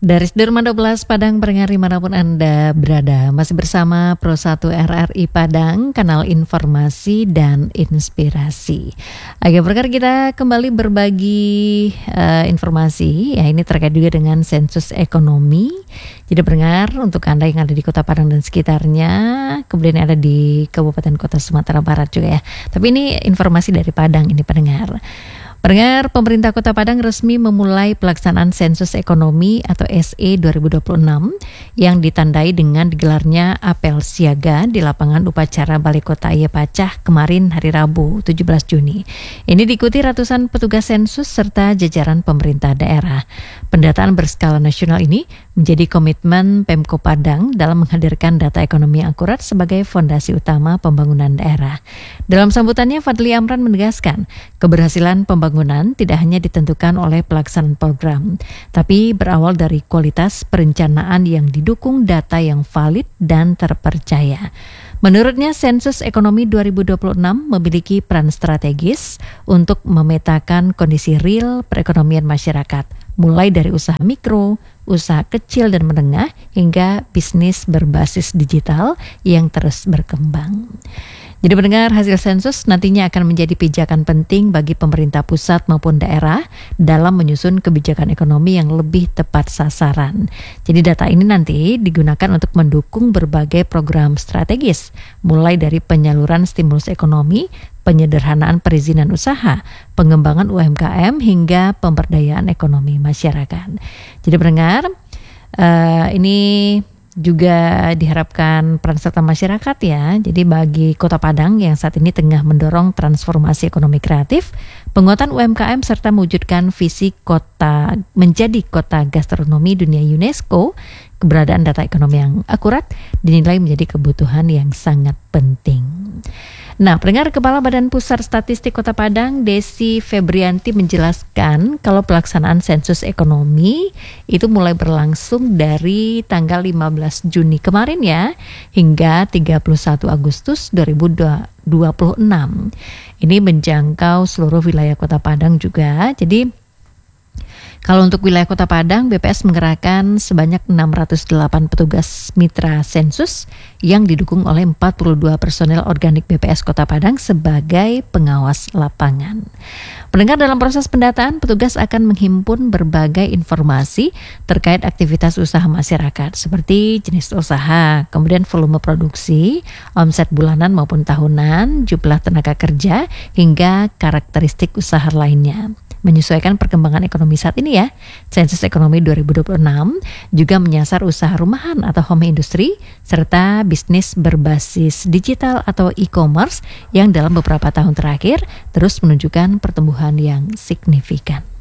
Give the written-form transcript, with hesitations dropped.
Dari Sudirman 12 Padang, pendengar dimanapun Anda berada, masih bersama Pro 1 RRI Padang, kanal informasi dan inspirasi. Oke, pendengar, kita kembali berbagi informasi, ya ini terkait juga dengan sensus ekonomi. Jadi pendengar, untuk Anda yang ada di Kota Padang dan sekitarnya, kemudian ada di Kabupaten Kota Sumatera Barat juga ya. Tapi ini informasi dari Padang ini pendengar. Pendengar, pemerintah Kota Padang resmi memulai pelaksanaan sensus ekonomi atau SE 2026 yang ditandai dengan digelarnya apel siaga di lapangan upacara Balai Kota Ayapacah kemarin hari Rabu 17 Juni. Ini diikuti ratusan petugas sensus serta jajaran pemerintah daerah. Pendataan berskala nasional ini menjadi komitmen Pemko Padang dalam menghadirkan data ekonomi yang akurat sebagai fondasi utama pembangunan daerah. Dalam sambutannya, Fadli Amran menegaskan keberhasilan pembangunan tidak hanya ditentukan oleh pelaksanaan program, tapi berawal dari kualitas perencanaan yang didukung data yang valid dan terpercaya. Menurutnya, sensus ekonomi 2026 memiliki peran strategis untuk memetakan kondisi real perekonomian masyarakat, mulai dari usaha mikro, usaha kecil dan menengah, hingga bisnis berbasis digital yang terus berkembang. Jadi pendengar, hasil sensus nantinya akan menjadi pijakan penting bagi pemerintah pusat maupun daerah dalam menyusun kebijakan ekonomi yang lebih tepat sasaran. Jadi data ini nanti digunakan untuk mendukung berbagai program strategis, mulai dari penyaluran stimulus ekonomi, penyederhanaan perizinan usaha, pengembangan UMKM, hingga pemberdayaan ekonomi masyarakat. Jadi pendengar, ini juga diharapkan peran serta masyarakat ya. Jadi bagi Kota Padang yang saat ini tengah mendorong transformasi ekonomi kreatif, penguatan UMKM serta mewujudkan visi kota menjadi kota gastronomi dunia UNESCO, keberadaan data ekonomi yang akurat dinilai menjadi kebutuhan yang sangat penting. Nah, pendengar, Kepala Badan Pusat Statistik Kota Padang, Desi Febrianti, menjelaskan kalau pelaksanaan sensus ekonomi itu mulai berlangsung dari tanggal 15 Juni kemarin ya, hingga 31 Agustus 2026. Ini menjangkau seluruh wilayah Kota Padang juga. Jadi kalau untuk wilayah Kota Padang, BPS menggerakkan sebanyak 608 petugas mitra sensus yang didukung oleh 42 personel organik BPS Kota Padang sebagai pengawas lapangan. Pendengar, dalam proses pendataan, petugas akan menghimpun berbagai informasi terkait aktivitas usaha masyarakat seperti jenis usaha, kemudian volume produksi, omset bulanan maupun tahunan, jumlah tenaga kerja, hingga karakteristik usaha lainnya. Menyesuaikan perkembangan ekonomi saat ini ya, sensus ekonomi 2026 juga menyasar usaha rumahan atau home industry serta bisnis berbasis digital atau e-commerce yang dalam beberapa tahun terakhir terus menunjukkan pertumbuhan yang signifikan.